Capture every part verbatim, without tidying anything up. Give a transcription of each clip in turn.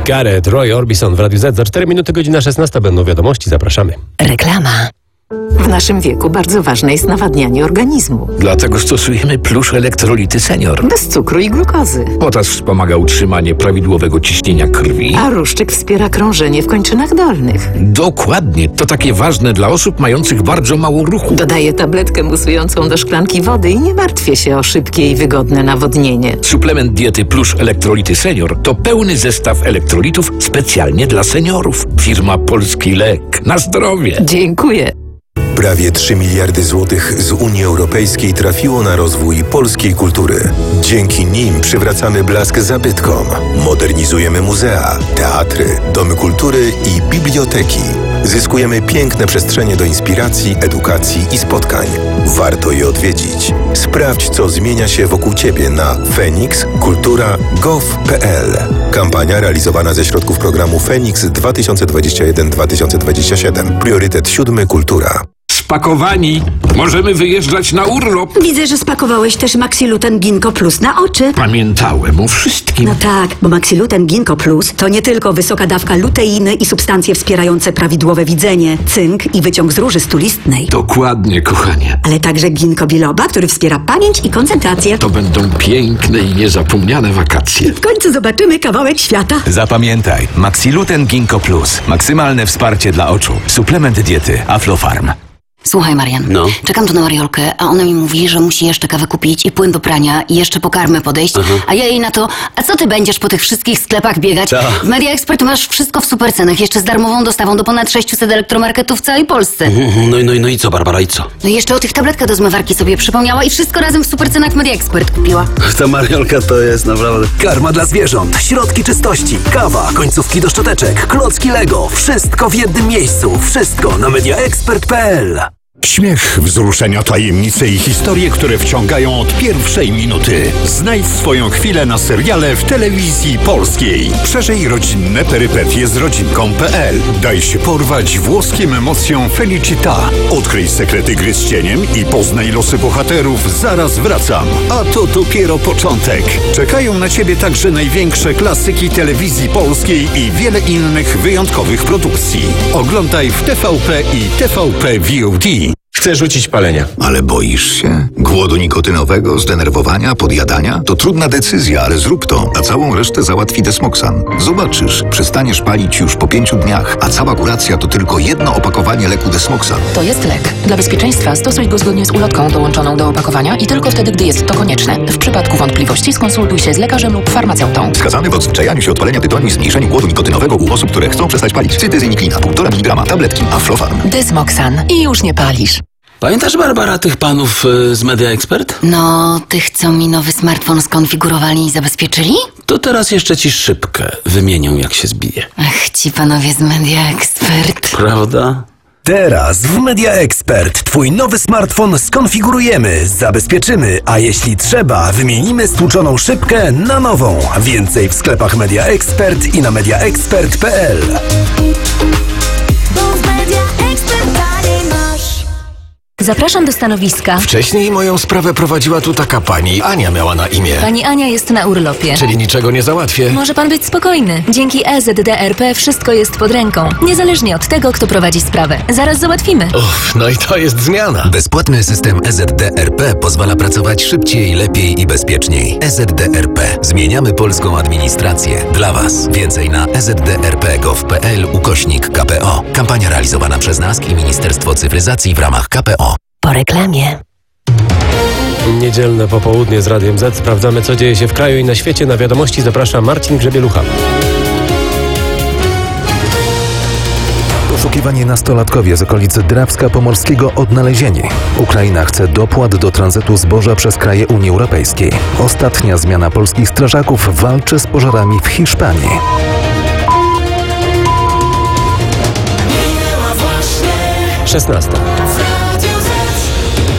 Gareth, Roy Orbison w Radiu Z. Za cztery minuty, godzina szesnasta, będą wiadomości. Zapraszamy. Reklama. W naszym wieku bardzo ważne jest nawadnianie organizmu. Dlatego stosujemy Plusz Elektrolity Senior. Bez cukru i glukozy. Potas wspomaga utrzymanie prawidłowego ciśnienia krwi. A ruszczyk wspiera krążenie w kończynach dolnych. Dokładnie. To takie ważne dla osób mających bardzo mało ruchu. Dodaję tabletkę musującą do szklanki wody i nie martwię się o szybkie i wygodne nawodnienie. Suplement diety Plusz Elektrolity Senior to pełny zestaw elektrolitów specjalnie dla seniorów. Firma Polski Lek. Na zdrowie. Dziękuję. Prawie trzy miliardy złotych z Unii Europejskiej trafiło na rozwój polskiej kultury. Dzięki nim przywracamy blask zabytkom, modernizujemy muzea, teatry, domy kultury i biblioteki. Zyskujemy piękne przestrzenie do inspiracji, edukacji i spotkań. Warto je odwiedzić. Sprawdź, co zmienia się wokół Ciebie na fenix kultura kropka gov kropka p l. Kampania realizowana ze środków programu Feniks dwa tysiące dwadzieścia jeden do dwa tysiące dwudziestego siódmego. Priorytet siódmy – kultura. Spakowani. Możemy wyjeżdżać na urlop. Widzę, że spakowałeś też Maxiluten Ginkgo Plus na oczy. Pamiętałem o wszystkim. No tak, bo Maxiluten Ginkgo Plus to nie tylko wysoka dawka luteiny i substancje wspierające prawidłowe widzenie, cynk i wyciąg z róży stulistnej. Dokładnie, kochanie. Ale także ginkgo biloba, który wspiera pamięć i koncentrację. To będą piękne i niezapomniane wakacje. W końcu zobaczymy kawałek świata. Zapamiętaj, Maxiluten Ginkgo Plus. Maksymalne wsparcie dla oczu. Suplement diety Aflofarm. Słuchaj, Marian, No. czekam tu na Mariolkę, a ona mi mówi, że musi jeszcze kawę kupić i płyn do prania i jeszcze po karmę podejść, Aha. a ja jej na to, a co ty będziesz po tych wszystkich sklepach biegać? Co? W Media Expert masz wszystko w super cenach, jeszcze z darmową dostawą do ponad sześciuset elektromarketów w całej Polsce. No i, no i, no i co, Barbara, i co? No i jeszcze o tych tabletkach do zmywarki sobie przypomniała i wszystko razem w super cenach w Media Expert kupiła. Ta Mariolka to jest naprawdę... Karma dla zwierząt, środki czystości, kawa, końcówki do szczoteczek, klocki Lego. Wszystko w jednym miejscu. Wszystko na media expert kropka p l. Śmiech, wzruszenia, tajemnice i historie, które wciągają od pierwszej minuty. Znajdź swoją chwilę na seriale w telewizji polskiej. Przeżyj rodzinne perypetie z rodzinką kropka p l. Daj się porwać włoskim emocjom Felicita. Odkryj sekrety gry z cieniem i poznaj losy bohaterów. Zaraz wracam. A to dopiero początek. Czekają na Ciebie także największe klasyki telewizji polskiej i wiele innych wyjątkowych produkcji. Oglądaj w T V P i T V P V O D. Chcę rzucić palenia. Ale boisz się? Głodu nikotynowego, zdenerwowania, podjadania? To trudna decyzja, ale zrób to, a całą resztę załatwi Desmoxan. Zobaczysz, przestaniesz palić już po pięciu dniach, a cała kuracja to tylko jedno opakowanie leku Desmoxan. To jest lek. Dla bezpieczeństwa stosuj go zgodnie z ulotką dołączoną do opakowania i tylko wtedy, gdy jest to konieczne. W przypadku wątpliwości skonsultuj się z lekarzem lub farmaceutą. Wskazany w odzwyczajaniu się od palenia tytoniu i zmniejszeniu głodu nikotynowego u osób, które chcą przestać palić. Cytyzyniklina, półtora miligrama, tabletki, Aflofarm. Desmoxan. I już nie palisz. Pamiętasz, Barbara, tych panów y, z Media Expert? No, tych, co mi nowy smartfon skonfigurowali i zabezpieczyli? To teraz jeszcze ci szybkę wymienią, jak się zbije. Ach, ci panowie z Media Expert. Prawda? Teraz w Media Expert Twój nowy smartfon skonfigurujemy, zabezpieczymy, a jeśli trzeba, wymienimy stłuczoną szybkę na nową. Więcej w sklepach Media Expert i na media expert kropka p l. Zapraszam do stanowiska. Wcześniej moją sprawę prowadziła tu taka pani. Ania miała na imię. Pani Ania jest na urlopie. Czyli niczego nie załatwię. Może pan być spokojny. Dzięki E Z D R P wszystko jest pod ręką. Niezależnie od tego, kto prowadzi sprawę. Zaraz załatwimy. Uff, no i to jest zmiana. Bezpłatny system E Z D R P pozwala pracować szybciej, lepiej i bezpieczniej. E Z D R P. Zmieniamy polską administrację. Dla Was. Więcej na e z d r p kropka gov kropka p l ukośnik K P O. Kampania realizowana przez N A S K i Ministerstwo Cyfryzacji w ramach K P O. Po reklamie. Niedzielne popołudnie z Radiem Z. Sprawdzamy, co dzieje się w kraju i na świecie. Na wiadomości zaprasza Marcin Grzebielucha. Poszukiwanie nastolatkowie z okolicy Drawska Pomorskiego odnalezieni. Ukraina chce dopłat do tranzytu zboża przez kraje Unii Europejskiej. Ostatnia zmiana polskich strażaków walczy z pożarami w Hiszpanii. szesnasta.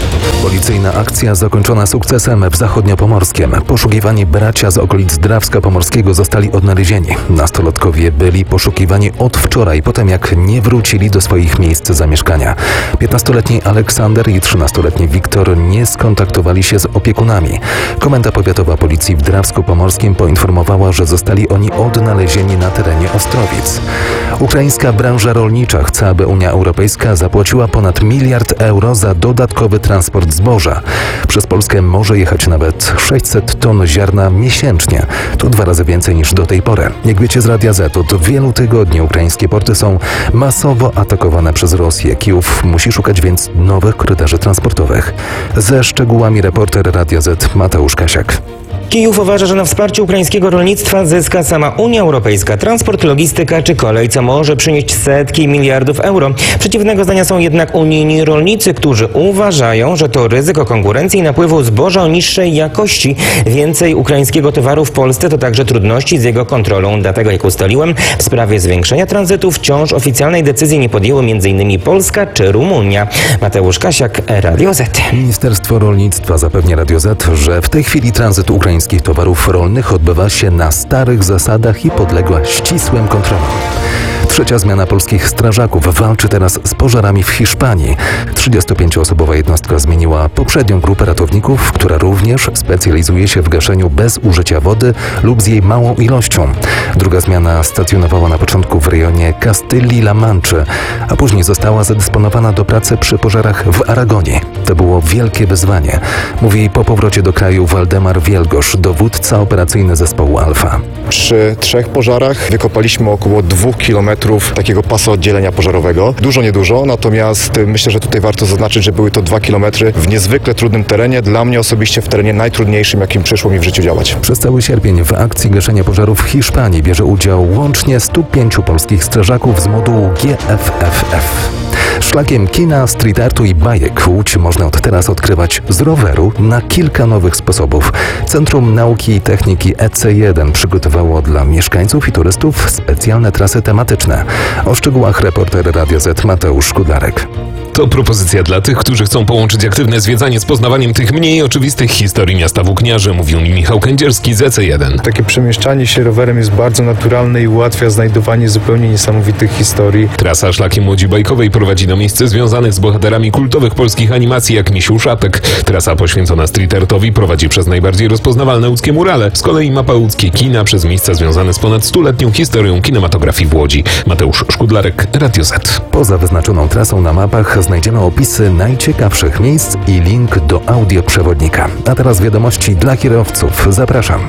Policyjna akcja zakończona sukcesem w Zachodniopomorskiem. Poszukiwani bracia z okolic Drawska Pomorskiego zostali odnalezieni. Nastolatkowie byli poszukiwani od wczoraj, po tym jak nie wrócili do swoich miejsc zamieszkania. piętnastoletni Aleksander i trzynastoletni Wiktor nie skontaktowali się z opiekunami. Komenda Powiatowa Policji w Drawsku Pomorskim poinformowała, że zostali oni odnalezieni na terenie Ostrowic. Ukraińska branża rolnicza chce, aby Unia Europejska zapłaciła ponad miliard euro za dodatkowy transport zboża. Przez Polskę może jechać nawet sześćset ton ziarna miesięcznie. To dwa razy więcej niż do tej pory. Jak wiecie z Radia Z, od wielu tygodni ukraińskie porty są masowo atakowane przez Rosję. Kijów musi szukać więc nowych korytarzy transportowych. Ze szczegółami reporter Radia Z Mateusz Kasiak. Kijów uważa, że na wsparciu ukraińskiego rolnictwa zyska sama Unia Europejska, transport, logistyka czy kolej, co może przynieść setki miliardów euro. Przeciwnego zdania są jednak unijni rolnicy, którzy uważają, że to ryzyko konkurencji i napływu zboża o niższej jakości. Więcej ukraińskiego towaru w Polsce to także trudności z jego kontrolą. Dlatego, jak ustaliłem, w sprawie zwiększenia tranzytu wciąż oficjalnej decyzji nie podjęły m.in. Polska czy Rumunia. Mateusz Kasiak, Radio Z. Ministerstwo Rolnictwa zapewnia Radio Z, że w tej chwili tranzyt ukraińskich towarów rolnych odbywa się na starych zasadach i podlega ścisłym kontrolom. Trzecia zmiana polskich strażaków walczy teraz z pożarami w Hiszpanii. trzydziestopięcioosobowa jednostka zmieniła poprzednią grupę ratowników, która również specjalizuje się w gaszeniu bez użycia wody lub z jej małą ilością. Druga zmiana stacjonowała na początku w rejonie Castylii-La Manche, a później została zadysponowana do pracy przy pożarach w Aragonii. To było wielkie wyzwanie, mówi po powrocie do kraju Waldemar Wielgosz, dowódca operacyjny zespołu Alfa. Przy trzech pożarach wykopaliśmy około dwóch kilometrów takiego pasa oddzielenia pożarowego. Dużo, niedużo, natomiast myślę, że tutaj warto zaznaczyć, że były to dwa kilometry w niezwykle trudnym terenie. Dla mnie osobiście w terenie najtrudniejszym, jakim przyszło mi w życiu działać. Przez cały sierpień w akcji gaszenia pożarów w Hiszpanii bierze udział łącznie stu pięciu polskich strażaków z modułu G F F F. Szlakiem kina, street artu i bajek Łódź można od teraz odkrywać z roweru na kilka nowych sposobów. Centrum Nauki i Techniki E C jeden przygotowało dla mieszkańców i turystów specjalne trasy tematyczne. O szczegółach reporter Radio Z Mateusz Szkudlarek. To propozycja dla tych, którzy chcą połączyć aktywne zwiedzanie z poznawaniem tych mniej oczywistych historii miasta włókniarzy, mówił mi Michał Kędzierski z E C jeden. Takie przemieszczanie się rowerem jest bardzo naturalne i ułatwia znajdowanie zupełnie niesamowitych historii. Trasa szlakiem Łodzi Bajkowej prowadzi do miejsc związanych z bohaterami kultowych polskich animacji jak Misiu Szatek. Trasa poświęcona street artowi prowadzi przez najbardziej rozpoznawalne łódzkie murale. Z kolei mapa łódzkie kina przez miejsca związane z ponad stuletnią historią kinematografii w Łodzi. Mateusz Szkudlarek, Radio Z. Poza wyznaczoną trasą na mapach znajdziemy opisy najciekawszych miejsc i link do audioprzewodnika. A teraz wiadomości dla kierowców. Zapraszam.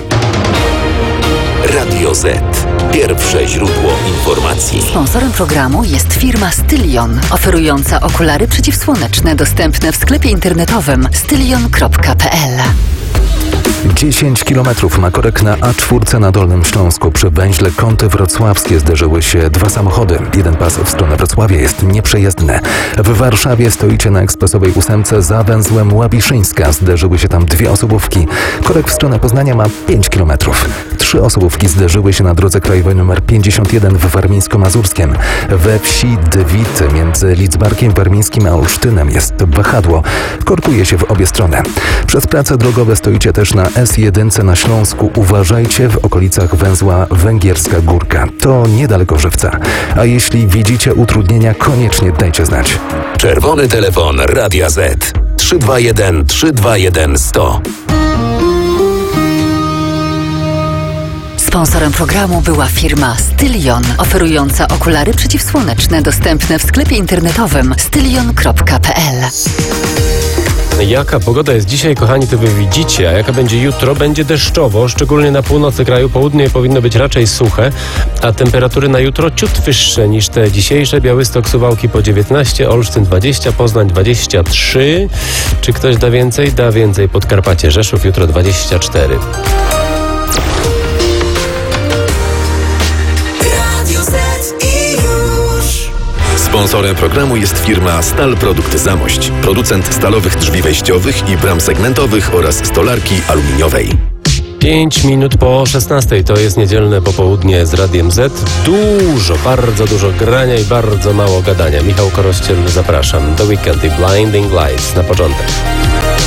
Radio Z. Pierwsze źródło informacji. Sponsorem programu jest firma Stylion, oferująca okulary przeciwsłoneczne dostępne w sklepie internetowym stylion kropka p l. dziesięć kilometrów na korek na A cztery na Dolnym Śląsku. Przy węźle Kąty Wrocławskie zderzyły się dwa samochody. Jeden pas w stronę Wrocławia jest nieprzejezdny. W Warszawie stoicie na ekspresowej ósemce za węzłem Łabiszyńska. Zderzyły się tam dwie osobówki. Korek w stronę Poznania ma pięć kilometrów. Trzy osobówki zderzyły się na drodze krajowej nr pięćdziesiąt jeden w Warmińsko-Mazurskiem. We wsi Dwit między Lidzbarkiem Warmińskim a Olsztynem jest wahadło. Korkuje się w obie strony. Przez prace drogowe stoicie też na S jeden na Śląsku. Uważajcie w okolicach węzła Węgierska Górka. To niedaleko Żywca. A jeśli widzicie utrudnienia, koniecznie dajcie znać. Czerwony telefon Radia Z. trzy dwa jeden trzy dwa jeden sto. Sponsorem programu była firma Stylion, oferująca okulary przeciwsłoneczne dostępne w sklepie internetowym stylion kropka p l. Jaka pogoda jest dzisiaj, kochani, to wy widzicie, a jaka będzie jutro? Będzie deszczowo, szczególnie na północy kraju. Południe powinno być raczej suche, a temperatury na jutro ciut wyższe niż te dzisiejsze. Białystok, Suwałki po dziewiętnaście, Olsztyn dwadzieścia, Poznań dwadzieścia trzy. Czy ktoś da więcej? Da więcej. Podkarpacie, Rzeszów jutro dwadzieścia cztery. Sponsorem programu jest firma Stal Produkt Zamość, producent stalowych drzwi wejściowych i bram segmentowych oraz stolarki aluminiowej. Pięć minut po szesnastej to jest niedzielne popołudnie z Radiem Z. Dużo, bardzo dużo grania i bardzo mało gadania. Michał Korościel, zapraszam. The Weekend i Blinding Lights na początek.